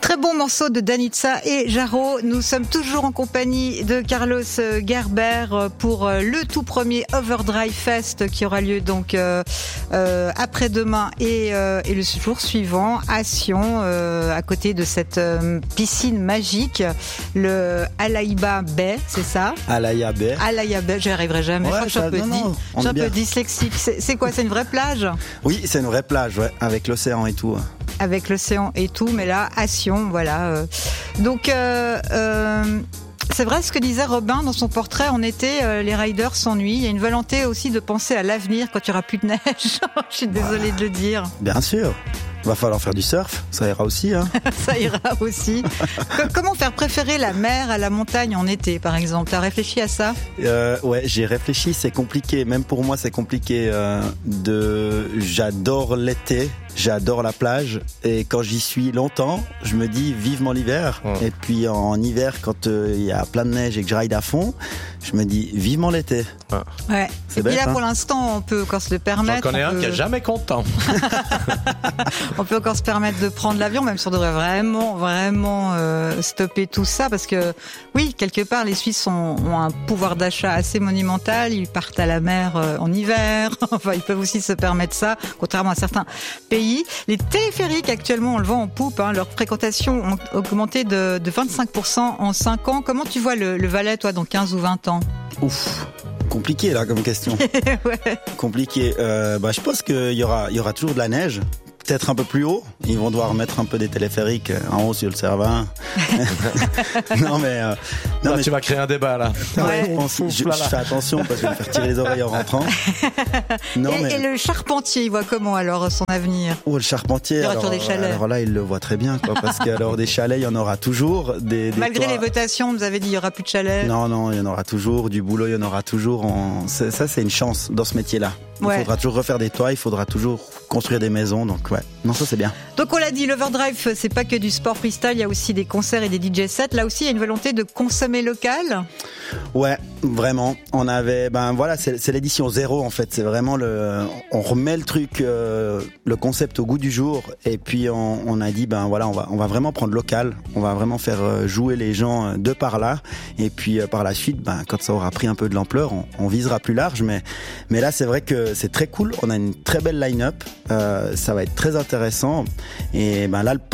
Très bon morceau de Danitza et Jaro. Nous sommes toujours en compagnie de Carlos Gerber pour le tout premier Overdrive Fest qui aura lieu donc après-demain et le jour suivant à Sion, à côté de cette piscine magique, le Alaïba Bay, c'est ça? Alaïa Bay. Alaïa Bay, j'y arriverai jamais. Ouais, je crois que je suis un peu dyslexique. C'est quoi? C'est une vraie plage? Oui, c'est une vraie plage, ouais, avec l'océan et tout. Avec l'océan et tout, mais là, à Sion, voilà. Donc, c'est vrai ce que disait Robin dans son portrait, en été, les riders s'ennuient. Il y a une volonté aussi de penser à l'avenir quand il n'y aura plus de neige. Je suis désolée de le dire. Bien sûr. Va falloir faire du surf, ça ira aussi. Hein. Ça ira aussi. Comment faire préférer la mer à la montagne en été, par exemple? T'as réfléchi à ça? Ouais, j'ai réfléchi, c'est compliqué. Même pour moi, c'est compliqué. J'adore l'été. J'adore la plage et quand j'y suis longtemps, je me dis vivement l'hiver. Et puis en hiver, quand il y a plein de neige et que je ride à fond, je me dis vivement l'été. Ouais. C'est et puis bête, là, hein. pour l'instant, on peut encore se le permettre. J'en connais un qui est jamais content. On peut encore se permettre de prendre l'avion, même si on devrait vraiment stopper tout ça, parce que oui, quelque part, les Suisses ont un pouvoir d'achat assez monumental. Ils partent à la mer en hiver. Enfin, ils peuvent aussi se permettre ça, contrairement à certains pays. Les téléphériques, actuellement, on le voit en poupe, hein, leur fréquentation a augmenté de 25% en 5 ans. Comment tu vois le Valais, toi, dans 15 ou 20 ans? Ouf, compliqué là comme question. Ouais. Compliqué. Je pense qu'il y aura toujours de la neige. Peut-être un peu plus haut. Ils vont devoir mettre un peu des téléphériques en haut sur le Cervin. Non mais tu vas créer un débat là. Ouais. Je fais attention parce que je vais me faire tirer les oreilles en rentrant. Non, et le charpentier, il voit comment alors son avenir? Oh, le charpentier. Il y aura toujours des chalets. Alors là, il le voit très bien, quoi, parce qu'alors des chalets, il y en aura toujours. Malgré toits. les votations, vous avez dit il y aura plus de chalets. Non, il y en aura toujours. Du boulot, il y en aura toujours. Ça, c'est une chance dans ce métier-là. Il faudra toujours refaire des toits, il faudra toujours construire des maisons, donc ouais. Non, ça c'est bien. Donc on l'a dit, l'Overdrive, c'est pas que du sport freestyle, il y a aussi des concerts et des DJ sets. Là aussi, il y a une volonté de consommer local. Ouais, vraiment. On avait, c'est l'édition 0 en fait. C'est vraiment on remet le truc, le concept au goût du jour. Et puis on a dit, on va vraiment prendre local. On va vraiment faire jouer les gens de par là. Et puis par la suite, quand ça aura pris un peu de l'ampleur, on visera plus large. Mais là, c'est vrai que c'est très cool. On a une très belle line-up. Ça va être très intéressant. Et là, les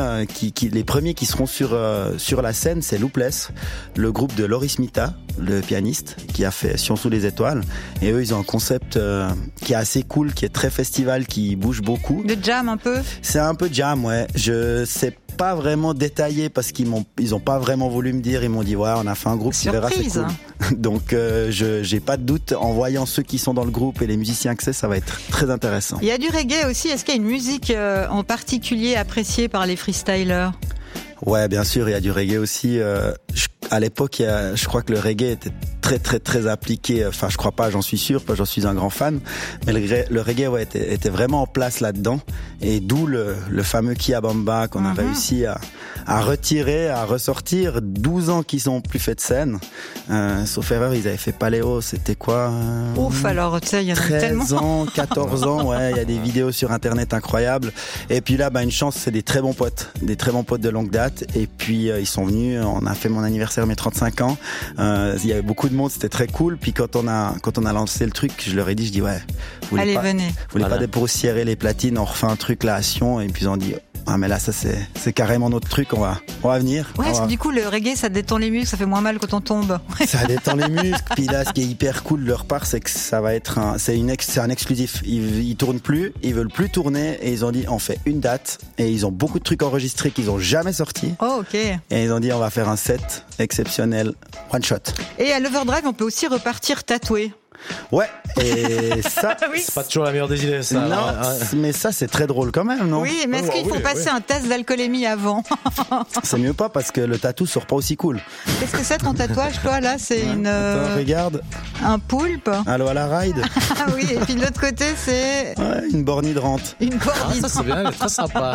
premiers qui seront sur la scène, c'est Loopless, le groupe de Loris Mita, le pianiste qui a fait Sion sous les étoiles. Et eux, ils ont un concept qui est assez cool, qui est très festival, qui bouge beaucoup. De jam un peu. C'est un peu jam, ouais. Je sais pas vraiment détaillé parce qu'ils ont pas vraiment voulu me dire. Ils m'ont dit ouais, on a fait un groupe. Surprise. Tu verras, c'est cool. Donc j'ai pas de doute en voyant ceux qui sont dans le groupe et les musiciens que ça va être très intéressant. Il y a du reggae aussi. Est-ce qu'il y a une musique en particulier appréciée par les freestylers? Ouais, bien sûr, il y a du reggae aussi. À l'époque, je crois que le reggae était très très très appliqué. Enfin, je crois pas, j'en suis sûr, parce que j'en suis un grand fan. Mais le reggae était vraiment en place là-dedans. Et d'où le fameux Kia Bamba qu'on a réussi à retirer, à ressortir. 12 ans qu'ils ont plus fait de scène. Sauf erreur, ils avaient fait Paléo, c'était quoi? Ouf, alors, tu sais, il y en a tellement. 13 ans, 14 ans, ouais, il y a des vidéos sur Internet incroyables. Et puis là, une chance, c'est des très bons potes de longue date. Et puis, ils sont venus, on a fait mon anniversaire, mes 35 ans. Il y avait beaucoup de monde, c'était très cool. Puis quand on a lancé le truc, je leur ai dit, allez, venez. Vous voulez pas dépoussiérer les platines, on refait un truc là à Sion. Et puis ils ont dit, ah mais là ça c'est carrément notre truc, on va venir. Ouais, parce que du coup le reggae ça détend les muscles, ça fait moins mal quand on tombe. Ça détend les muscles. Puis là ce qui est hyper cool de leur part, c'est que ça va être c'est un exclusif. Ils tournent plus, ils veulent plus tourner et ils ont dit on fait une date et ils ont beaucoup de trucs enregistrés qu'ils ont jamais sortis. Oh ok. Et ils ont dit on va faire un set exceptionnel, one shot. Et à l'Overdrive on peut aussi repartir tatoué. Ouais, et ça, oui. C'est pas toujours la meilleure des idées, ça. Non, mais ça, c'est très drôle quand même, non? Oui, mais est-ce qu'il faut passer un test d'alcoolémie avant? C'est mieux pas, parce que le tatou sort pas aussi cool. Qu'est-ce que c'est ton tatouage, toi, là? C'est Attends, regarde. Un poulpe? Allô à la ride? Ah oui, et puis de l'autre côté, c'est... Ouais, une borne hydrante. Une borne hydrante. Ça, c'est bien, elle est très sympa.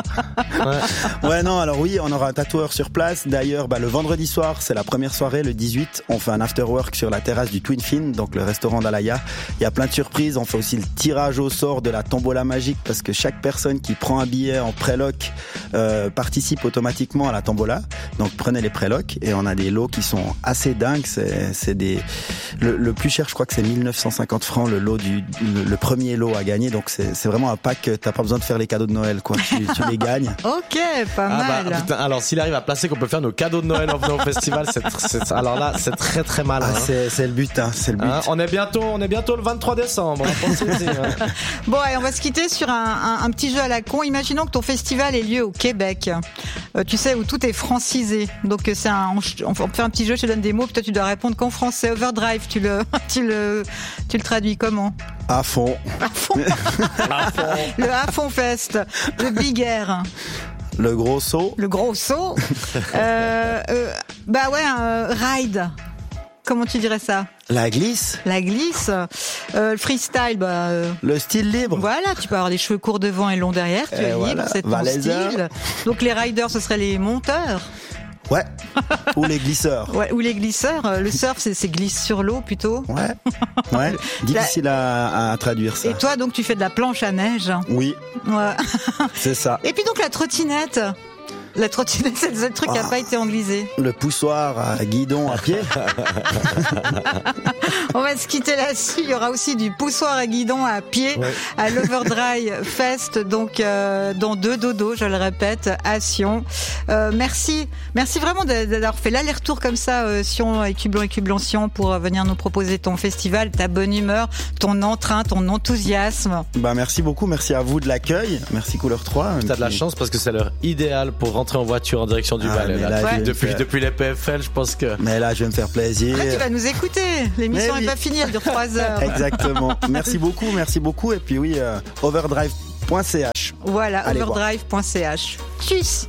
Ouais, non, alors oui, on aura un tatoueur sur place. D'ailleurs, le vendredi soir, c'est la première soirée, le 18. On fait un after work sur la terrasse du Twin Fin, donc le restaurant d'Alaya. Il y y a plein de surprises. On fait aussi le tirage au sort de la tombola magique parce que chaque personne qui prend un billet en préloc participe automatiquement à la tombola. Donc prenez les prélocs et on a des lots qui sont assez dingues. Le plus cher, je crois que c'est 1950 francs le premier lot à gagner. Donc c'est vraiment un pack. T'as pas besoin de faire les cadeaux de Noël, quoi. Tu les gagnes. Ok, pas mal. Putain, alors s'il arrive à placer qu'on peut faire nos cadeaux de Noël en venant au festival, alors là c'est très très mal. C'est le but, hein, c'est le but. On est bientôt le 23 décembre. Bon, allez, on va se quitter sur un petit jeu à la con. Imaginons que ton festival ait lieu au Québec. Tu sais, où tout est francisé. Donc on peut faire un petit jeu, je te donne des mots, peut-être tu dois répondre qu'en français. Overdrive, tu le traduis comment? À fond. À fond. Le à fond fest. Le big air. Le gros saut. Le gros saut. Ride. Comment tu dirais ça? La glisse. La glisse. Le freestyle, le style libre. Voilà, tu peux avoir les cheveux courts devant et longs derrière, tu es libre, c'est ton style. Donc les riders, ce seraient les monteurs. Ouais. Ou les glisseurs. Ouais, ou les glisseurs. Le surf, c'est glisse sur l'eau plutôt. Ouais. Difficile à traduire ça. Et toi, donc, tu fais de la planche à neige. Oui. Ouais. C'est ça. Et puis donc la trottinette. La trottinette, c'est le truc qui n'a pas été anglisé. Le poussoir à guidon à pied. On va se quitter là-dessus. Il y aura aussi du poussoir à guidon à pied à l'Overdrive Fest, donc dans 2 dodos, je le répète, à Sion. Merci vraiment d'avoir fait l'aller-retour comme ça, Sion, Écublon-Sion, pour venir nous proposer ton festival, ta bonne humeur, ton entrain, ton enthousiasme. Merci beaucoup, merci à vous de l'accueil. Merci Couleur 3. T'as de la chance parce que c'est l'heure idéale pour rentrer en voiture en direction du Valais. Depuis les PFL, je pense que... Mais là, je vais me faire plaisir. Après, tu vas nous écouter. L'émission n'est pas finie, elle dure 3 heures. Exactement. Merci beaucoup. Et puis overdrive.ch. Voilà, overdrive.ch. Tchuss.